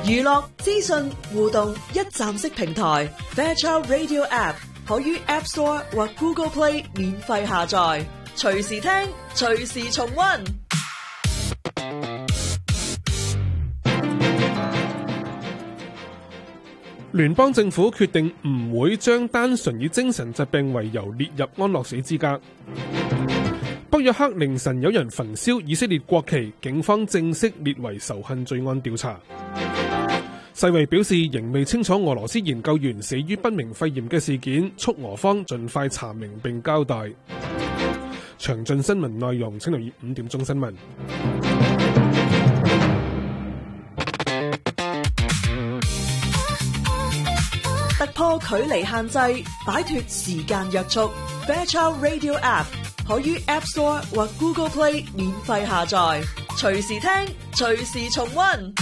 娛樂、資訊、互動一站式平台 Fairchild Radio App 可於 App Store 或 Google Play 免費下載，隨時聽，隨時重溫。 聯邦政府決定唔會將單純以精神疾病為由列入安樂死資格。北約克凌晨有人焚燒以色列國旗，警方正式列為仇恨罪案調查。世衛表示仍未清楚俄羅斯研究員死於不明肺炎嘅事件，促俄方盡快查明並交代。詳盡新聞內容請留意5點鐘新聞。 突破距離限制，擺脫時間約束。Fairchild Radio App 可於 App Store 或 Google Play 免費下載，隨時聽，隨時重溫。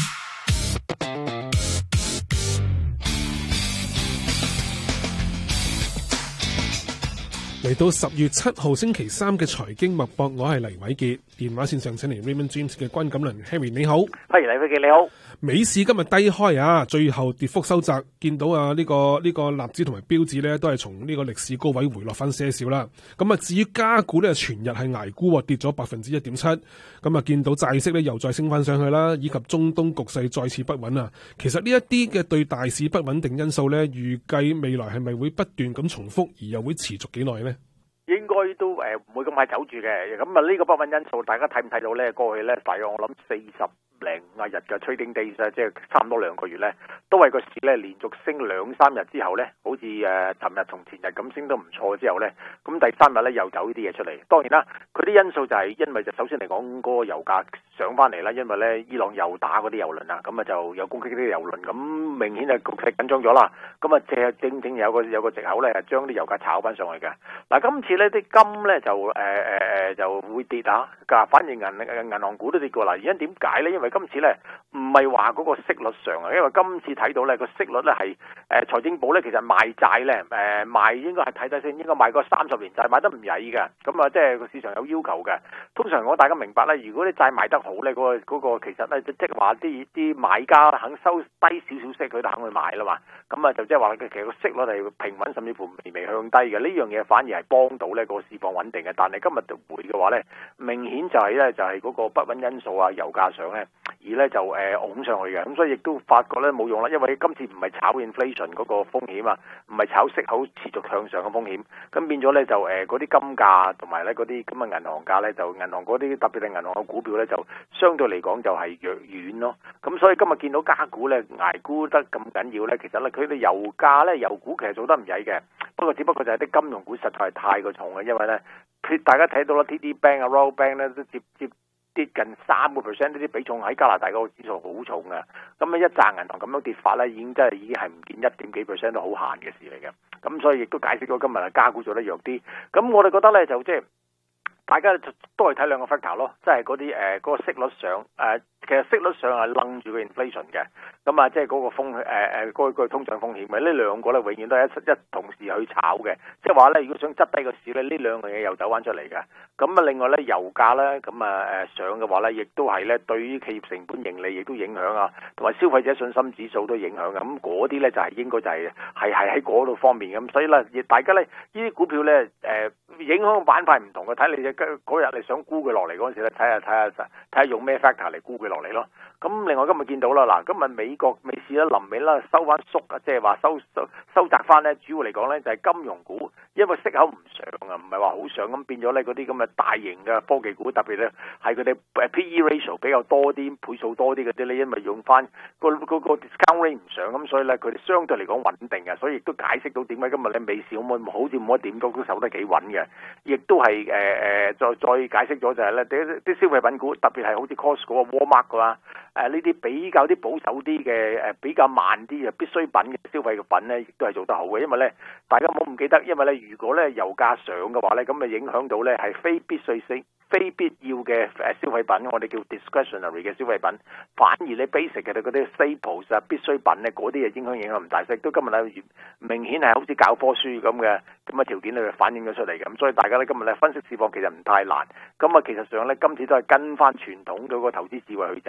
嚟到10月7號星期三嘅財經脈搏，我係黎偉傑，電話線上請嚟 Raymond James 嘅關錦麟 Harry， 你好。 係黎偉傑，你好。 美市今日低開啊，最後跌幅收窄，見到啊呢個納指同埋標指咧都係從呢個歷史高位回落翻些少啦。咁啊至於加股咧，全日係捱沽，跌咗 1.7%。咁啊見到債息咧又再升翻上去啦，以及中東局勢再次不穩啊。其實呢一啲嘅對大市不穩定因素咧，預計未來係咪會不斷咁重複，而又會持續幾耐呢？ 應該都唔會咁快走住嘅。咁啊呢個不穩因素，大家睇唔睇到咧？過去咧大約我諗40零日嘅 trading days 即係差唔多2個月咧，都係個市咧連續升2-3日之後咧，好似尋日同前日咁升得唔錯之後咧，咁第3日咧又走呢啲嘢出嚟。當然啦，佢啲因素就係因為就首先嚟講嗰個油價上翻嚟啦，因為咧伊朗又打嗰啲油輪啊，咁啊就有攻擊啲油輪，咁明顯係局勢緊張咗啦。咁啊正有個藉口咧，係將啲油價炒翻上去嘅。嗱，今次咧啲金咧就會跌啊，反而銀行股都跌過啦。原因點解咧？因為今次咧唔係話嗰個息率上啊，因為今次睇到咧個息率咧係財政部咧其實賣債咧賣應該係睇睇先，應該賣個30年債賣得唔曳嘅，咁啊即係個市場有要求嘅。通常大家明白咧，如果啲債賣得好咧，嗰個其實咧即係話啲買家肯收低少少息，佢就肯去買啦嘛。咁啊就即係話其實個息率係平穩，甚至乎微微向低嘅。呢樣嘢反而係幫到咧個市況穩定嘅。但係今日就回嘅話咧，明顯就係嗰個不穩因素啊，油價上咧。而咧就拱上去嘅，咁所以亦都發覺咧冇用啦，因為今次唔係炒 inflation 嗰個風險啊，唔係炒息口持續向上嘅風險，咁變咗咧就嗰啲金價同埋咧嗰啲咁嘅銀行價咧，就銀行嗰啲特別係銀行嘅股票咧，就相對嚟講就係弱軟咯。咁所以今日見到加股咧捱沽得咁緊要咧，其實咧佢哋油價咧油股其實做得唔曳嘅，只不過就係啲金融股實在係太過重嘅，因為咧大家睇到啦 TD Bank 啊 Royal Bank 咧都接跌近3%，呢啲比重喺加拿大嗰個指數好重嘅，咁一紮銀行咁樣跌法咧，已經係唔見1點幾%都好閒嘅事嚟嘅，咁所以亦都解釋咗今日嘅加股做得弱啲。咁我哋覺得咧就即係大家都係睇兩個 factor 咯，即係嗰啲嗰個息率上其實息率上係楞住個 inflation 嘅，咁啊即係嗰個嗰個通脹風險，咪呢兩個咧永遠都係一同時去炒嘅，即係話咧如果想執低個市咧，呢兩樣嘢又走翻出嚟嘅。咁啊另外咧油價咧咁啊上嘅話咧，亦都係咧對於企業成本盈利亦都影響啊，同埋消費者信心指數都影響嘅。咁嗰啲咧就係應該就係喺嗰度方面咁，所以咧大家咧呢啲股票咧影響板塊唔同嘅，睇你嗰日你想沽佢落嚟嗰陣時咧，睇下用咩 factor 嚟沽佢落嚟咯。咁另外今日見到啦，嗱今日美市咧臨尾啦收翻縮啊，即係話收窄翻咧，主要嚟講咧就係金融股，因為息口唔上啊，唔係話好上，咁變咗咧嗰啲咁嘅大型嘅科技股，特別咧係佢哋 PE ratio 比較多啲，倍數多啲嗰啲咧，因為用翻個 discount rate 唔上，咁所以咧佢哋相對嚟講穩定嘅，所以亦都解釋到點解今日咧美市好似冇一點都守得幾穩嘅，亦都係再解釋咗就係咧啲消費品股，特別係好似 Costco 啊、Walmart 啊。呢啲比較啲保守啲嘅比較慢啲嘅必需品嘅消費嘅品咧，亦都係做得好嘅。因為咧，大家唔好唔記得，因為咧，如果咧油價上嘅話咧，咁咪影響到咧係非必要嘅消費品，我哋叫 discretionary 嘅消費品。反而你 basic 嘅嗰啲 staples 啊必需品咧，嗰啲嘢影響唔大。所以都今日咧明顯係好似教科書咁嘅條件咧反映咗出嚟嘅。咁所以大家咧今日咧分析市況其實唔太難。咁啊，其實上咧今次都係跟翻傳統嗰個投資智慧去